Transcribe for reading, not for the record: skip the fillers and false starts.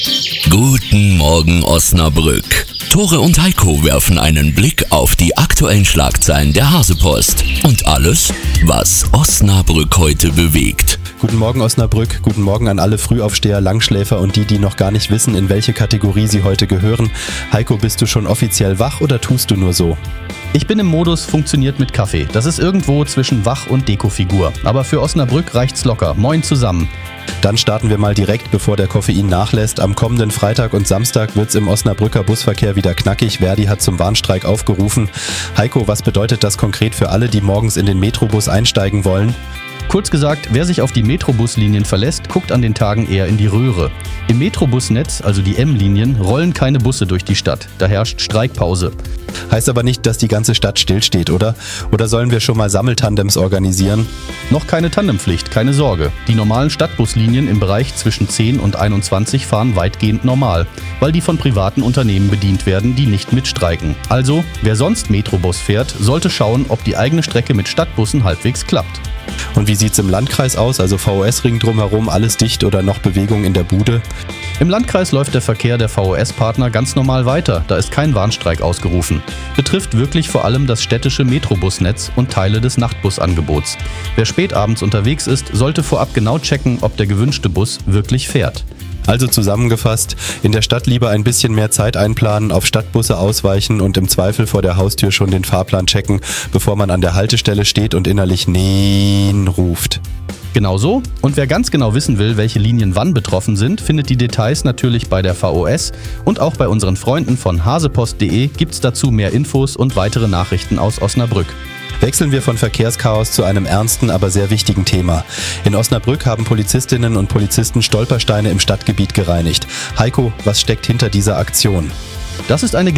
Guten Morgen Osnabrück. Tore und Heiko werfen einen Blick auf die aktuellen Schlagzeilen der Hasepost und alles, was Osnabrück heute bewegt. Guten Morgen Osnabrück, guten Morgen an alle Frühaufsteher, Langschläfer und die noch gar nicht wissen, in welche Kategorie sie heute gehören. Heiko, bist du schon offiziell wach oder tust du nur so? Ich bin im Modus funktioniert mit Kaffee. Das ist irgendwo zwischen Wach- und Dekofigur. Aber für Osnabrück reicht's locker. Moin zusammen. Dann starten wir mal direkt, bevor der Koffein nachlässt. Am kommenden Freitag und Samstag wird's im Osnabrücker Busverkehr wieder knackig. Verdi hat zum Warnstreik aufgerufen. Heiko, was bedeutet das konkret für alle, die morgens in den Metrobus einsteigen wollen? Kurz gesagt, wer sich auf die Metrobuslinien verlässt, guckt an den Tagen eher in die Röhre. Im Metrobusnetz, also die M-Linien, rollen keine Busse durch die Stadt. Da herrscht Streikpause. Heißt aber nicht, dass die ganze Stadt stillsteht, oder? Oder sollen wir schon mal Sammeltandems organisieren? Noch keine Tandempflicht, keine Sorge. Die normalen Stadtbuslinien im Bereich zwischen 10 und 21 fahren weitgehend normal, weil die von privaten Unternehmen bedient werden, die nicht mitstreiken. Also, wer sonst Metrobus fährt, sollte schauen, ob die eigene Strecke mit Stadtbussen halbwegs klappt. Und wie sieht's im Landkreis aus? Also VOS-Ring drumherum, alles dicht oder noch Bewegung in der Bude? Im Landkreis läuft der Verkehr der VOS-Partner ganz normal weiter, da ist kein Warnstreik ausgerufen. Betrifft wirklich vor allem das städtische Metrobusnetz und Teile des Nachtbusangebots. Wer spätabends unterwegs ist, sollte vorab genau checken, ob der gewünschte Bus wirklich fährt. Also zusammengefasst, in der Stadt lieber ein bisschen mehr Zeit einplanen, auf Stadtbusse ausweichen und im Zweifel vor der Haustür schon den Fahrplan checken, bevor man an der Haltestelle steht und innerlich Neen ruft. Genau so. Und wer ganz genau wissen will, welche Linien wann betroffen sind, findet die Details natürlich bei der VOS und auch bei unseren Freunden von hasepost.de gibt's dazu mehr Infos und weitere Nachrichten aus Osnabrück. Wechseln wir von Verkehrschaos zu einem ernsten, aber sehr wichtigen Thema. In Osnabrück haben Polizistinnen und Polizisten Stolpersteine im Stadtgebiet gereinigt. Heiko, was steckt hinter dieser Aktion? Das ist eine